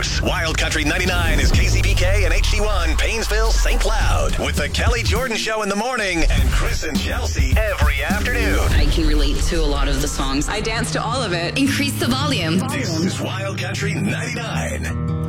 House. Wild Country 99 is KCPK and HD1 Paynesville, St. Cloud. With the Kelly Jordan Show in the morning and Chris and Chelsea every afternoon. I can relate to a lot of the songs. I dance to all of it. Increase the volume. This is Wild Country 99.